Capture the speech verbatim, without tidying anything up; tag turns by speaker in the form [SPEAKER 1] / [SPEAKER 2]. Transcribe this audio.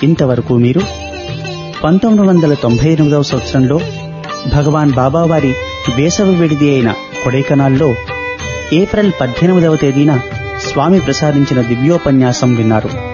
[SPEAKER 1] ఇంతవరకు మీరు పంతొమ్మిది వందల తొంభై ఎనిమిదవ సంవత్సరంలో భగవాన్ బాబావారి వేసవి విడిది అయిన కొడైకనాల్లో ఏప్రిల్ పద్దెనిమిదవ తేదీన స్వామి ప్రసాదించిన దివ్యోపన్యాసం విన్నారు.